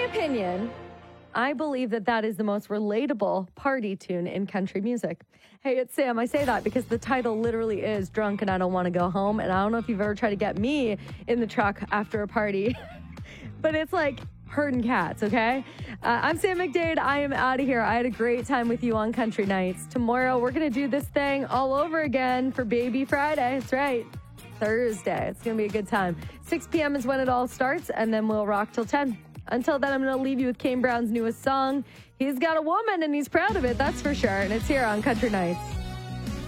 opinion, I believe that is the most relatable party tune in country music. Hey, it's Sam. I say that because the title literally is Drunk and I Don't Want to Go Home. And I don't know if you've ever tried to get me in the truck after a party, but it's like herding cats, okay? I'm Sam McDade. I am out of here. I had a great time with you on Country Nights. Tomorrow, we're going to do this thing all over again for Baby Friday. That's right. Thursday. It's going to be a good time. 6 p.m. is when it all starts, and then we'll rock till 10. Until then, I'm going to leave you with Kane Brown's newest song. He's got a woman, and he's proud of it, that's for sure. And it's here on Country Nights.